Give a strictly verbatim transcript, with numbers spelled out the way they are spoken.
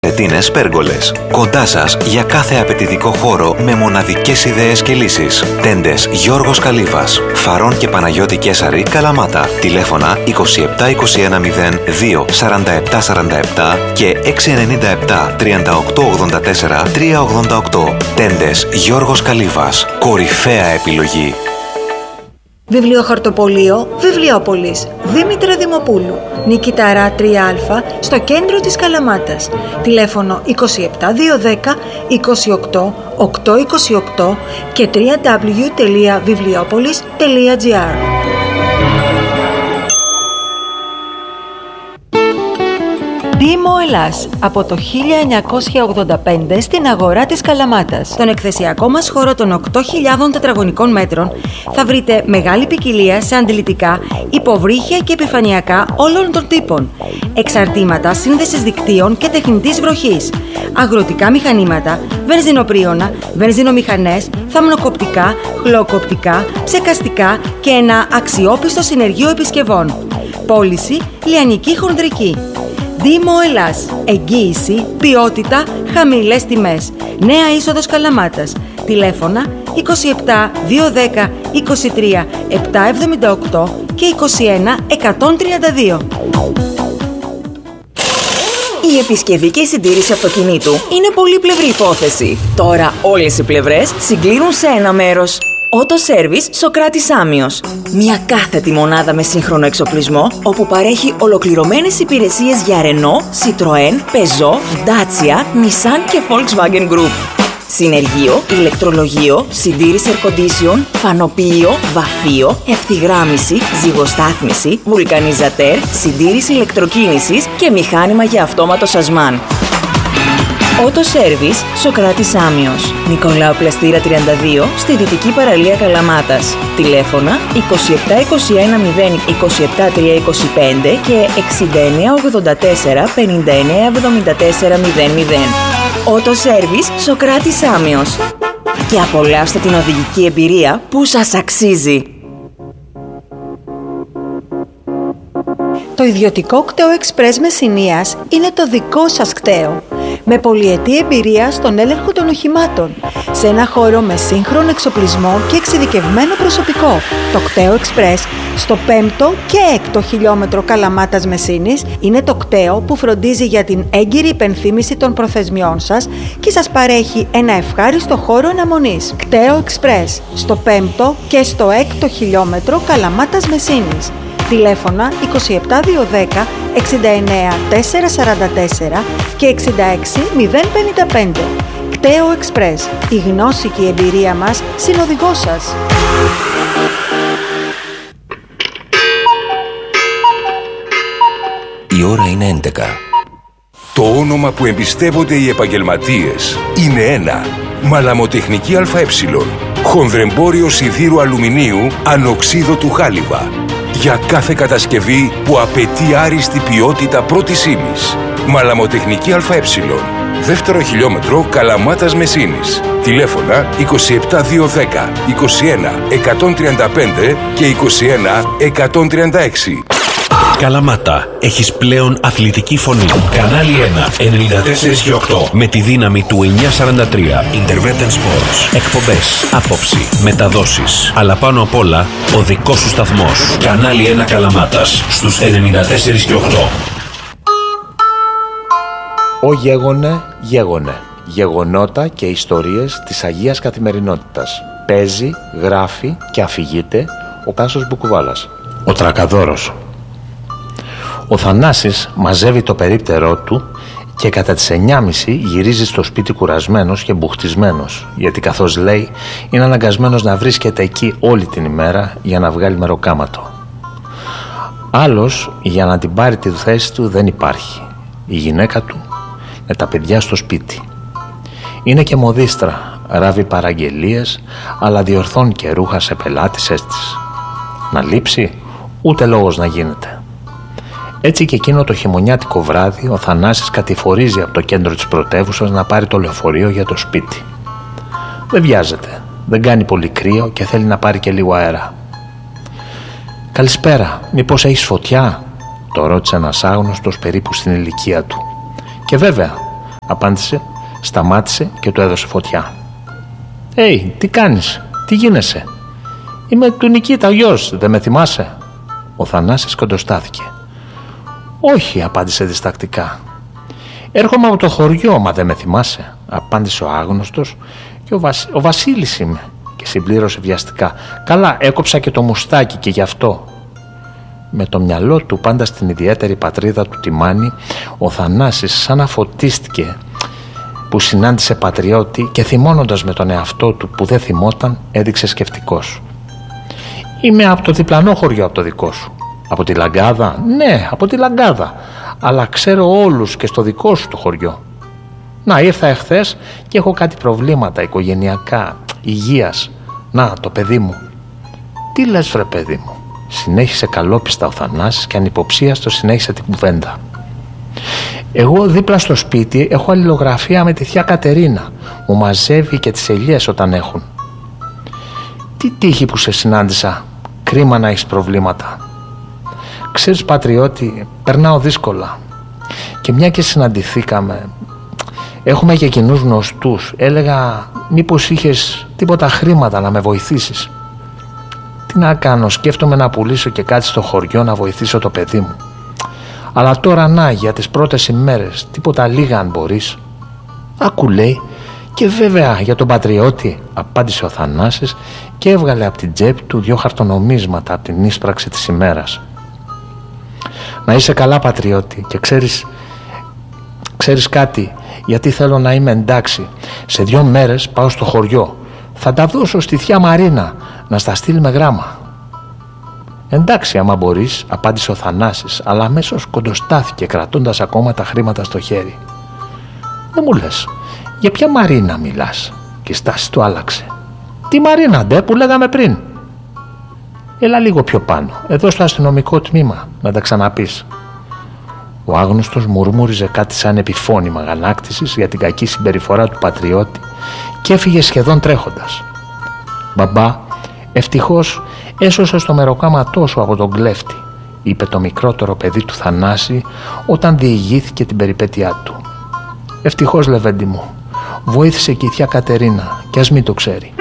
Ρετίνες Πέργολες. Κοντά σας για κάθε απαιτητικό χώρο με μοναδικές ιδέες και λύσεις. Τέντες Γιώργος Καλύβας. Φαρών και Παναγιώτη Κέσαρη, Καλαμάτα. Τηλέφωνα είκοσι επτά είκοσι ένα μηδέν δύο σαράντα επτά σαράντα επτά και έξι εννιά επτά τριάντα οκτώ ογδόντα τέσσερα τριακόσια ογδόντα οκτώ. Τέντες Γιώργος Καλύβας. Κορυφαία επιλογή. Βιβλιοχαρτοπωλείο Βιβλιόπολης Δήμητρα Δημοπούλου, Νικηταρά τρία α, στο κέντρο της Καλαμάτας. Τηλέφωνο είκοσι επτά διακόσια δέκα είκοσι οκτώ οκτακόσια είκοσι οκτώ και double-u double-u double-u τελεία βιβλιόπολης τελεία τζι άρ. Δήμο Ελλάς, από το χίλια εννιακόσια ογδόντα πέντε στην αγορά της Καλαμάτας. Στον εκθεσιακό μας χώρο των οκτώ χιλιάδων τετραγωνικών μέτρων θα βρείτε μεγάλη ποικιλία σε αντιλητικά, υποβρύχια και επιφανειακά όλων των τύπων, εξαρτήματα σύνδεσης δικτύων και τεχνητής βροχής, αγροτικά μηχανήματα, βενζινοπρίωνα, βενζινομηχανές, θαμνοκοπτικά, χλωκοπτικά, ψεκαστικά και ένα αξιόπιστο συνεργείο επισκευών. Πώληση λιανική χονδρική. Δήμο Ελλάς. Εγγύηση, ποιότητα, χαμηλές τιμές. Νέα είσοδος Καλαμάτας. Τηλέφωνα είκοσι επτά διακόσια δέκα είκοσι τρία επτακόσια εβδομήντα οκτώ και είκοσι ένα εκατόν τριάντα δύο. Η επισκευή και η συντήρηση αυτοκινήτου είναι πολύπλευρη υπόθεση. Τώρα όλες οι πλευρές συγκλίνουν σε ένα μέρος. Auto Service Σοκράτης Άμιος. Μια κάθετη μονάδα με σύγχρονο εξοπλισμό, όπου παρέχει ολοκληρωμένες υπηρεσίες για Renault, Citroën, Peugeot, Dacia, Nissan και Volkswagen Group. Συνεργείο, ηλεκτρολογείο, συντήρηση air condition, φανοποιείο, βαφείο, ευθυγράμμιση, ζυγοστάθμιση, βουλκανιζατέρ, συντήρηση ηλεκτροκίνησης και μηχάνημα για αυτόματο σασμάν. Auto Service Σοκράτης Άμιος. Νικολάου Πλαστήρα τριάντα δύο, στη Δυτική Παραλία Καλαμάτας. Τηλέφωνα είκοσι επτά είκοσι ένα μηδέν είκοσι επτά τριακόσια είκοσι πέντε και εξήντα εννέα ογδόντα τέσσερα πενήντα εννέα εβδομήντα τέσσερα μηδέν μηδέν. Auto Service Σοκράτης Άμιος. Και απολαύστε την οδηγική εμπειρία που σας αξίζει. Το ιδιωτικό κτέο Express Μεσσηνίας είναι το δικό σας κτέο, με πολυετή εμπειρία στον έλεγχο των οχημάτων, σε ένα χώρο με σύγχρονο εξοπλισμό και εξειδικευμένο προσωπικό. Το κτέο Express στο πέμπτο και έκτο χιλιόμετρο Καλαμάτας Μεσσήνης είναι το κτέο που φροντίζει για την έγκυρη υπενθύμηση των προθεσμιών σας και σας παρέχει ένα ευχάριστο χώρο αναμονής. Κτέο Express στο πέμπτο και στο έκτο χιλιόμετρο Καλαμάτας Μεσσήνης. Τηλέφωνα είκοσι επτά διακόσια δέκα εξήντα εννέα τετρακόσια σαράντα τέσσερα και εξήντα έξι μηδέν πενήντα πέντε. Κτέο Express. Η γνώση και η εμπειρία μας συνοδηγός σας. Η ώρα είναι έντεκα. Το όνομα που εμπιστεύονται οι επαγγελματίες είναι ένα. Μαλαμοτεχνική ΑΕ. Χονδρεμπόριο σιδήρου αλουμινίου ανοξίδωτου χάλιβα. Για κάθε κατασκευή που απαιτεί άριστη ποιότητα πρώτης ύλης. Μαλαμοτεχνική ΑΕ. Δεύτερο χιλιόμετρο Καλαμάτας Μεσσήνης. Τηλέφωνα είκοσι επτά διακόσια δέκα είκοσι ένα εκατόν τριάντα πέντε και είκοσι ένα εκατόν τριάντα έξι. Καλαμάτα, έχεις πλέον αθλητική φωνή. Κανάλι ένα, ενενήντα τέσσερα και οκτώ. Με τη δύναμη του εννιακόσια σαράντα τρία. Intervention Sports. Εκπομπές, άποψη, μεταδόσεις. Αλλά πάνω απ' όλα, ο δικός σου σταθμός. Κανάλι ένα Καλαμάτας, στους ενενήντα τέσσερα και οκτώ. Ο γέγονε, γέγονε. Γεγονότα και ιστορίες της Αγίας Καθημερινότητας. Παίζει, γράφει και αφηγείται ο Τάσος Μπουκουβάλας. Ο Τρακαδόρος. Ο Θανάσης μαζεύει το περίπτερό του και κατά τις εννιά και μισή γυρίζει στο σπίτι κουρασμένος και μπουχτισμένος, γιατί καθώς λέει είναι αναγκασμένος να βρίσκεται εκεί όλη την ημέρα για να βγάλει μεροκάματο. Άλλος για να την πάρει τη θέση του δεν υπάρχει. Η γυναίκα του με τα παιδιά στο σπίτι. Είναι και μοδίστρα, ράβει παραγγελίες, αλλά διορθώνει και ρούχα σε πελάτησες της. Να λείψει, ούτε λόγος να γίνεται. Έτσι και εκείνο το χειμωνιάτικο βράδυ ο Θανάσης κατηφορίζει από το κέντρο της πρωτεύουσας να πάρει το λεωφορείο για το σπίτι. Δεν βιάζεται, δεν κάνει πολύ κρύο και θέλει να πάρει και λίγο αέρα. «Καλησπέρα, μήπως έχεις φωτιά?» το ρώτησε ένας άγνωστος περίπου στην ηλικία του. Και βέβαια, απάντησε, σταμάτησε και του έδωσε φωτιά. «Έι, τι κάνεις, τι γίνεσαι?» «Είμαι του Νικήτα, ο γιος, δεν με θυμάσαι?» Ο Θανάσης κοντοστάθηκε. «Όχι», απάντησε διστακτικά. «Έρχομαι από το χωριό, μα δεν με θυμάσαι?» απάντησε ο άγνωστος. «Και ο, Βασ... ο Βασίλης είμαι», και συμπλήρωσε βιαστικά. «Καλά, έκοψα και το μουστάκι και γι' αυτό». Με το μυαλό του πάντα στην ιδιαίτερη πατρίδα του τη Μάνη, ο Θανάσης σαν να φωτίστηκε που συνάντησε πατριώτη και θυμώνοντας με τον εαυτό του που δεν θυμόταν, έδειξε σκεφτικός. «Είμαι από το διπλανό χωριό από το δικό σου». «Από τη Λαγκάδα?» «Ναι, από τη Λαγκάδα, αλλά ξέρω όλους και στο δικό σου το χωριό». «Να, ήρθα εχθές και έχω κάτι προβλήματα οικογενειακά, υγείας. Να, το παιδί μου». «Τι λες βρε παιδί μου?» Συνέχισε καλόπιστα ο Θανάσης και ανυποψίαστος συνέχισε την κουβέντα. «Εγώ δίπλα στο σπίτι έχω αλληλογραφία με τη θεία Κατερίνα. Μου μαζεύει και τις ελιές όταν έχουν». «Τι τύχη που σε συνάντησα. Κρίμα να έχεις προβλήματα». «Ξέρεις πατριώτη, περνάω δύσκολα. Και μια και συναντηθήκαμε, έχουμε και κοινούς γνωστούς. Έλεγα μήπως είχες τίποτα χρήματα να με βοηθήσεις». «Τι να κάνω, σκέφτομαι να πουλήσω και κάτι στο χωριό να βοηθήσω το παιδί μου. Αλλά τώρα να, για τις πρώτες ημέρες, τίποτα λίγα αν μπορείς». «Άκου», λέει, «και βέβαια για τον πατριώτη», απάντησε ο Θανάσης και έβγαλε από την τσέπη του δυο χαρτονομίσματα από την ίσπραξη της ημέρας. «Να είσαι καλά πατριώτη και ξέρεις, ξέρεις κάτι, γιατί θέλω να είμαι εντάξει. Σε δυο μέρες πάω στο χωριό. Θα τα δώσω στη θεία Μαρίνα να στα στείλει με γράμμα». «Εντάξει άμα μπορείς», απάντησε ο Θανάσης, αλλά αμέσως κοντοστάθηκε κρατώντας ακόμα τα χρήματα στο χέρι. «Δεν μου λες, για ποια Μαρίνα μιλάς?» Και η στάση του άλλαξε. «Τι Μαρίνα ντε που λέγαμε πριν?» «Έλα λίγο πιο πάνω, εδώ στο αστυνομικό τμήμα, να τα ξαναπείς». Ο άγνωστος μουρμούριζε κάτι σαν επιφώνημα αγανάκτησης για την κακή συμπεριφορά του πατριώτη και έφυγε σχεδόν τρέχοντας. «Μπαμπά, ευτυχώς έσωσες το μεροκάματό σου από τον κλέφτη», είπε το μικρότερο παιδί του Θανάση όταν διηγήθηκε την περιπέτειά του. «Ευτυχώς, Λεβέντη μου, βοήθησε και η θεία Κατερίνα, κι ας μην το ξέρει».